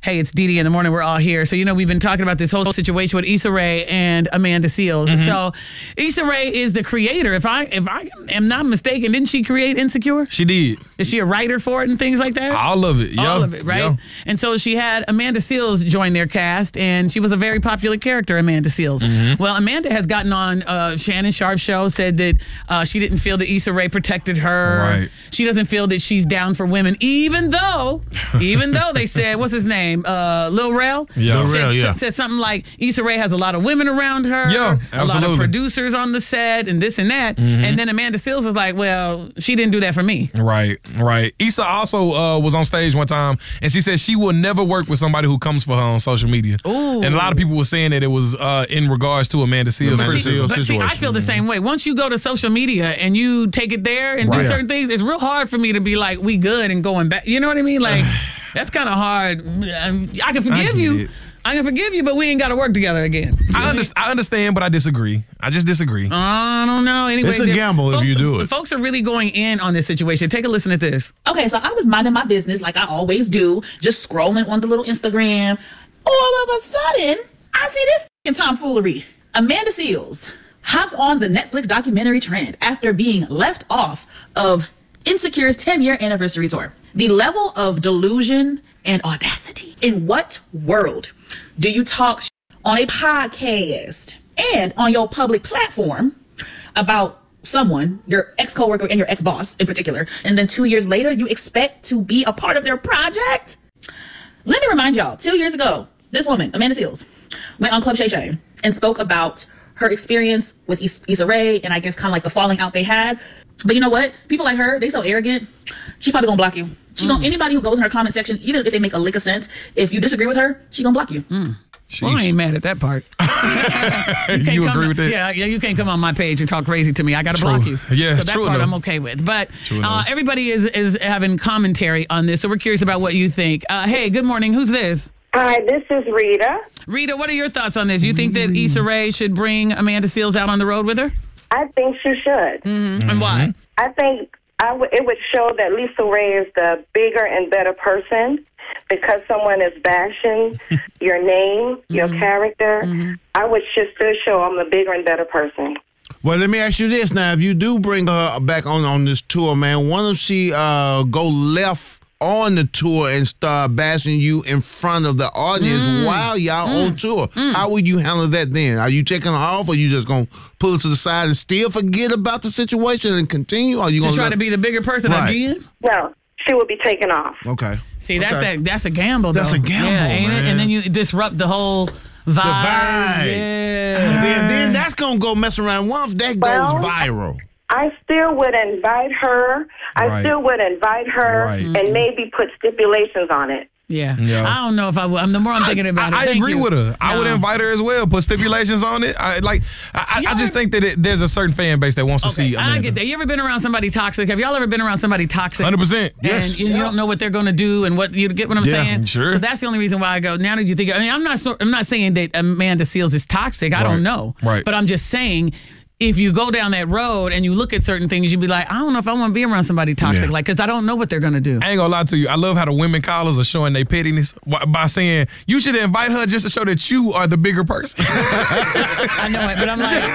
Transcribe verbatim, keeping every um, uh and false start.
Hey, it's Dee Dee in the morning. We're all here. So, you know, we've been talking about this whole situation with Issa Rae and Amanda Seales. Mm-hmm. So, Issa Rae is the creator. If I if I am not mistaken, didn't she create Insecure? She did. Is she a writer for it and things like that? All of it. All yeah. of it, right? Yeah. And so she had Amanda Seales join their cast, and she was a very popular character, Amanda Seales. Mm-hmm. Well, Amanda has gotten on uh, Shannon Sharp's show, said that uh, she didn't feel that Issa Rae protected her. Right. She doesn't feel that she's down for women, even though, even though they said, what's his name? Uh, Lil Rel? Yeah. Said, Rel, yeah. said something like, Issa Rae has a lot of women around her. Yeah, a lot of absolutely. producers on the set and this and that. Mm-hmm. And then Amanda Seales was like, well, she didn't do that for me. Right, right. Issa also uh, was on stage one time, and she said she will never work with somebody who comes for her on social media. Ooh. And a lot of people were saying that it was uh, in regards to Amanda Seales. Amanda But see, Seales but see, situation. I feel the same way. Once you go to social media and you take it there and Right. do certain things, it's real hard for me to be like, we good and going back. You know what I mean? Like, that's kind of hard. Um, I can forgive get you. it. I can forgive you, but we ain't got to work together again. I, under, I understand, but I disagree. I just disagree. I don't know. Anyway, It's a there- gamble if folks, you do it. Folks are really going in on this situation. Take a listen at this. Okay, so I was minding my business like I always do, just scrolling on the little Instagram. All of a sudden, I see this f***ing tomfoolery. Amanda Seales hops on the Netflix documentary trend after being left off of Insecure's ten-year anniversary tour. The level of delusion and audacity. In what world do you talk sh- on a podcast and on your public platform about someone, your ex-coworker and your ex-boss in particular, and then two years later you expect to be a part of their project? Let me remind y'all, two years ago, this woman, Amanda Seales, went on Club Shay Shay and spoke about her experience with Is- Issa Rae and I guess kind of like the falling out they had. But you know what? People like her, they so arrogant, she probably gonna block you. She Mm. gonna, anybody who goes in her comment section, even if they make a lick of sense, if you disagree with her, she gonna block you. Mm. Well, I ain't mad at that part. you You can't agree come, with that? Yeah, yeah. You can't come on my page and talk crazy to me. I got to block you. Yeah, so that true part enough. I'm okay with. But True uh, enough. everybody is is having commentary on this, so we're curious about what you think. Uh, hey, good morning. Who's this? Hi, this is Rita. Rita, what are your thoughts on this? You think that Issa Rae should bring Amanda Seales out on the road with her? I think she should. Mm-hmm. And why? I think I w- it would show that Lisa Ray is the bigger and better person because someone is bashing your name, your character. I would just still show I'm the bigger and better person. Well, let me ask you this now. If you do bring her back on, on this tour, man, why don't she uh, go left on the tour and start bashing you in front of the audience Mm. while y'all on tour? How would you handle that then? Are you taking her off, or you just going to pull her to the side and still forget about the situation and continue? Or are you To going try let... to be the bigger person Right. again? No, she would be taken off. Okay. See, that's Okay. that. That's a gamble. Though. That's a gamble, yeah, ain't it? man. And then you disrupt the whole vibe. vibe. Yeah. Then, then that's going to go mess around. What if that Well- goes viral? I still would invite her. I Right. still would invite her Right. and maybe put stipulations on it. Yeah. Yeah. I don't know if I would. The more I'm thinking about it, I, I thank agree you. with her. I would No. invite her as well. Put stipulations on it. I like. I, I, I Y'all just are- think that it, there's a certain fan base that wants to Okay, see. I get that. You ever been around somebody toxic? Have y'all ever been around somebody toxic? Hundred percent. And Yes. you, you don't know what they're going to do and what you get what I'm Yeah, saying. sure. So that's the only reason why I go. Now that you think, I mean, I'm not. So, I'm not saying that Amanda Seales is toxic. I Right, don't know. right. But I'm just saying, if you go down that road and you look at certain things, you'd be like, I don't know if I want to be around somebody toxic, Yeah. like, because I don't know what they're going to do. I ain't gonna lie to you. I love how the women callers are showing their pettiness wh- by saying you should invite her just to show that you are the bigger person. I know it, but I'm like.